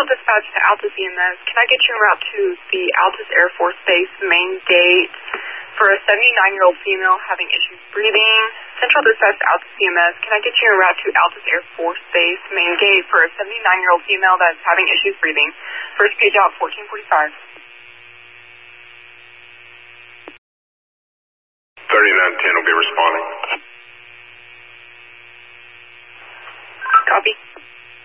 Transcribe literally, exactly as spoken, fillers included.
Central Dispatch to Altus E M S. Can I get you en route to the Altus Air Force Base main gate for a seventy-nine-year-old female having issues breathing? Central Dispatch to Altus E M S. Can I get you en route to Altus Air Force Base main gate for a seventy-nine-year-old female that's having issues breathing? First page out, fourteen forty-five. thirty-nine ten will be responding. Copy.